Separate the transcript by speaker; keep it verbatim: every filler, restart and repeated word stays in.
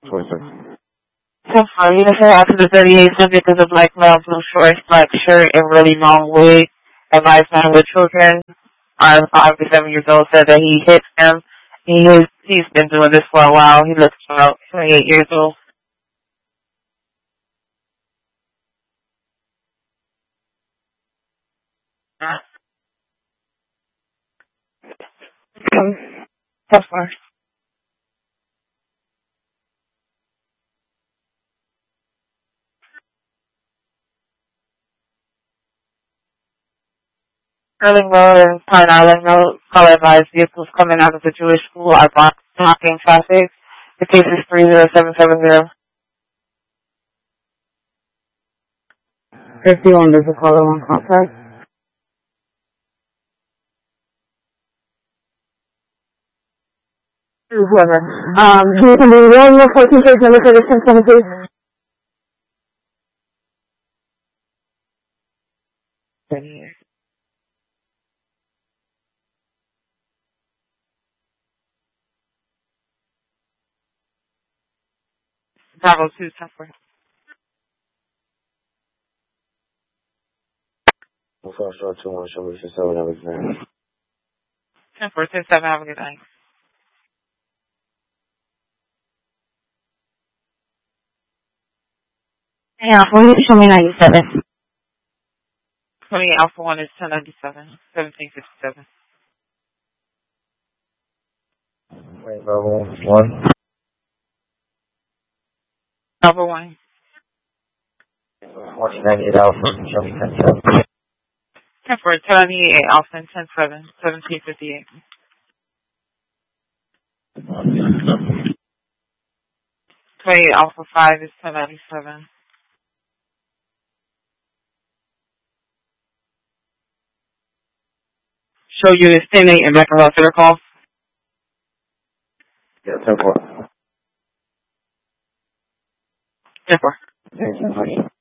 Speaker 1: twenty-six.
Speaker 2: So far, you just out to the thirty-eight subject is a black male, blue shorts, black shirt, and really long wig. Advised man with children. Uh, five to seven years old said that he hit him. He is, he's been doing this for a while. He looks about twenty-eight years old. Uh, so far. Sterling Road and Pine Island Road, color advised vehicles coming out of the Jewish school are block- blocking traffic. The case is three zero seven seven zero. fifty-one, there's a caller on contact. Whoever. Um, he can be one more fourteen page number for this ten twenty, please. Bravo two, ten four.
Speaker 1: Before I start two one, show me seven, have a good night.
Speaker 2: ten four, ten seven, have a good night. Yeah, well, you show me ninety-seven. twenty-eight Alpha one is ten ninety-seven, seventeen fifty-seven.
Speaker 1: Wait, level one.
Speaker 2: Alpha one.
Speaker 1: fourteen ninety-eight Alpha, show me ten seven.
Speaker 2: ten four, ten ninety-eight Alpha and ten seven, seventeen fifty-eight. twenty-eight Alpha five is ten ninety-seven. Show you this ten eight and back around to the call.
Speaker 1: Yeah, ten four.
Speaker 2: ten four.
Speaker 1: ten four.